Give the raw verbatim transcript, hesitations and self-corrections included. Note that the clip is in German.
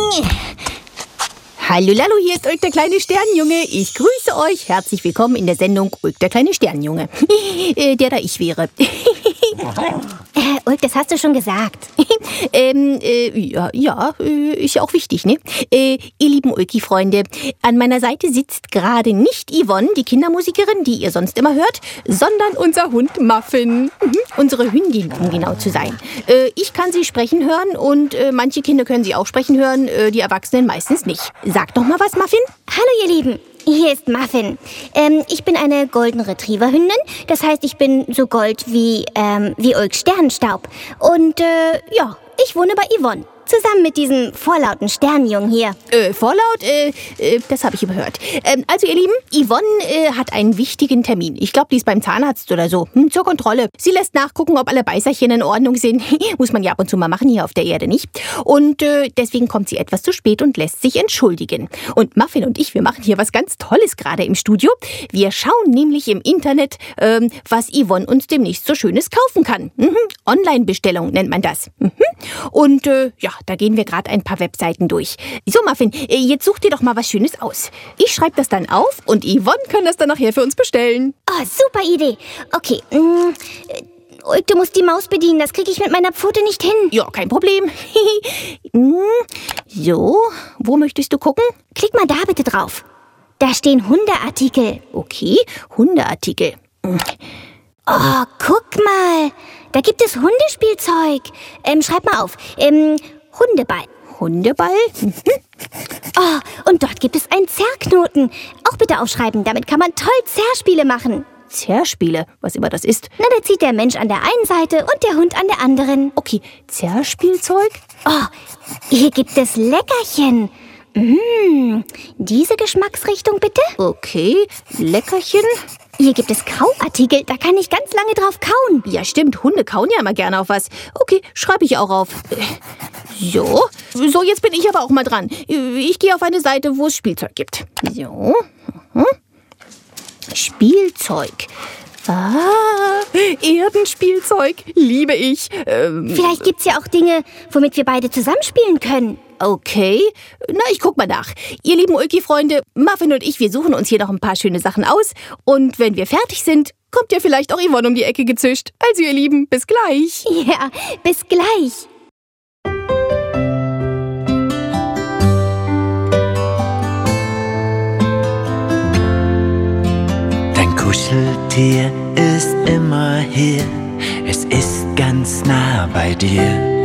Hallo, Lalo, hier ist Ulk, der kleine Sternenjunge. Ich grüße euch. Herzlich willkommen in der Sendung Ulk, der kleine Sternenjunge. äh, der da ich wäre. äh, Ulk, das hast du schon gesagt. ähm, äh, ja, ja, äh, ist ja auch wichtig, ne? Äh, ihr lieben Ulki-Freunde, an meiner Seite sitzt gerade nicht Yvonne, die Kindermusikerin, die ihr sonst immer hört, sondern unser Hund Muffin. Mhm. Unsere Hündin, um genau zu sein. Äh, ich kann sie sprechen hören und äh, manche Kinder können sie auch sprechen hören, äh, die Erwachsenen meistens nicht. Sag doch mal was, Muffin. Hallo, ihr Lieben. Hier ist Muffin. Ähm, ich bin eine Golden Retriever Hündin. Das heißt, ich bin so gold wie, ähm, wie Ulk Sternenstaub. Und, äh, ja, ich wohne bei Yvonne. Zusammen mit diesem vorlauten Sternenjungen hier. Äh, vorlaut? Äh, äh, das habe ich überhört. Ähm, also, ihr Lieben, Yvonne äh, hat einen wichtigen Termin. Ich glaube, die ist beim Zahnarzt oder so. Hm, zur Kontrolle. Sie lässt nachgucken, ob alle Beißerchen in Ordnung sind. Muss man ja ab und zu mal machen, hier auf der Erde nicht. Und äh, deswegen kommt sie etwas zu spät und lässt sich entschuldigen. Und Muffin und ich, wir machen hier was ganz Tolles gerade im Studio. Wir schauen nämlich im Internet, ähm, was Yvonne uns demnächst so Schönes kaufen kann. Mhm. Online-Bestellung nennt man das. Mhm. Und, äh, ja, da gehen wir gerade ein paar Webseiten durch. So, Muffin, jetzt such dir doch mal was Schönes aus. Ich schreibe das dann auf und Yvonne kann das dann nachher für uns bestellen. Oh, super Idee. Okay, mm, Ulk, du musst die Maus bedienen. Das kriege ich mit meiner Pfote nicht hin. Ja, kein Problem. So, wo möchtest du gucken? Klick mal da bitte drauf. Da stehen Hundeartikel. Okay, Hundeartikel. Oh, guck mal. Da gibt es Hundespielzeug. Ähm, schreib mal auf. Ähm, Hundeball. Hundeball? Mhm. Oh, und dort gibt es einen Zerrknoten. Auch bitte aufschreiben. Damit kann man toll Zerrspiele machen. Zerrspiele? Was immer das ist? Na, da zieht der Mensch an der einen Seite und der Hund an der anderen. Okay, Zerrspielzeug? Oh, hier gibt es Leckerchen. Mmh, diese Geschmacksrichtung bitte? Okay, Leckerchen. Hier gibt es Kauartikel, da kann ich ganz lange drauf kauen. Ja, stimmt, Hunde kauen ja immer gerne auf was. Okay, schreibe ich auch auf. So, so, jetzt bin ich aber auch mal dran. Ich gehe auf eine Seite, wo es Spielzeug gibt. So, mhm. Spielzeug. Ah, Erdenspielzeug, liebe ich. Ähm, Vielleicht gibt's ja auch Dinge, womit wir beide zusammenspielen können. Okay, na, ich guck mal nach. Ihr lieben Ulki-Freunde, Muffin und ich, wir suchen uns hier noch ein paar schöne Sachen aus. Und wenn wir fertig sind, kommt ja vielleicht auch Yvonne um die Ecke gezischt. Also ihr Lieben, bis gleich. Ja, bis gleich. Dein Kuscheltier ist immer hier. Es ist ganz nah bei dir.